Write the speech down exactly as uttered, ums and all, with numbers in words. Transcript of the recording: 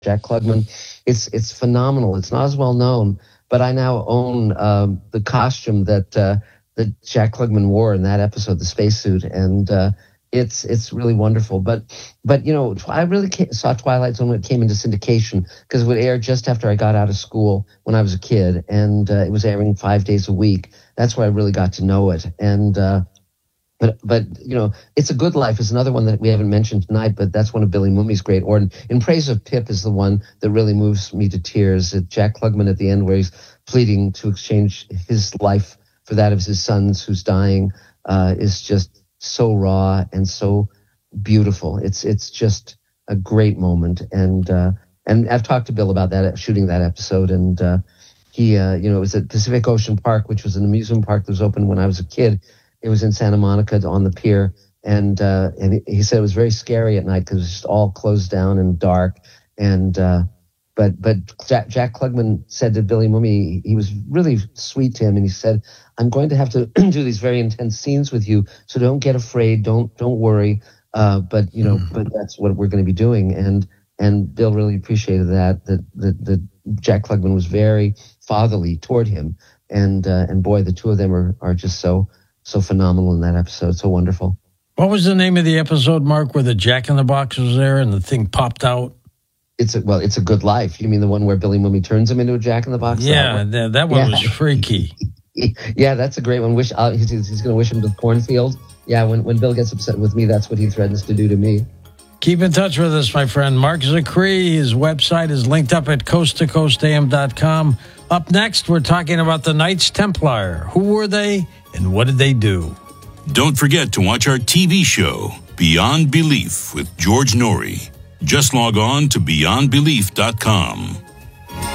Jack Klugman. It's it's phenomenal. It's not as well known, but I now own um, the costume that uh, that Jack Klugman wore in that episode, the spacesuit, and uh, it's it's really wonderful. But but you know, I really came, saw Twilight Zone when it came into syndication because it would air just after I got out of school when I was a kid, and uh, it was airing five days a week. That's where I really got to know it, and. Uh, But, but you know, It's a Good Life is another one that we haven't mentioned tonight, but that's one of Billy Mooney's great. Or in, in Praise of Pip is the one that really moves me to tears. It's Jack Klugman at the end where he's pleading to exchange his life for that of his sons who's dying uh, is just so raw and so beautiful. It's it's just a great moment. And uh, and I've talked to Bill about that, shooting that episode. And uh, he, uh, you know, it was at Pacific Ocean Park, which was an amusement park that was open when I was a kid. It was in Santa Monica on the pier, and uh, and he said it was very scary at night because it was just all closed down and dark. And uh, but but Jack, Jack Klugman said to Billy Mumy, he was really sweet to him, and he said, "I'm going to have to do these very intense scenes with you, so don't get afraid, don't don't worry. Uh, but you know, mm. but that's what we're going to be doing." And and Bill really appreciated that that that, that Jack Klugman was very fatherly toward him, and uh, and boy, the two of them are are just so. So phenomenal in that episode. So wonderful. What was the name of the episode, Mark, where the Jack in the Box was there and the thing popped out? It's a, well, It's a Good Life. You mean the one where Billy Mumy turns him into a Jack in the Box? Yeah, that one, that, that one yeah. was freaky. Yeah, that's a great one. Wish uh, He's, he's going to wish him to the cornfield. Yeah, when, when Bill gets upset with me, that's what he threatens to do to me. Keep in touch with us, my friend. Mark Zicree, his website is linked up at coast to coast a m dot com. Up next, we're talking about the Knights Templar. Who were they and what did they do? Don't forget to watch our T V show, Beyond Belief, with George Norrie. Just log on to beyond belief dot com.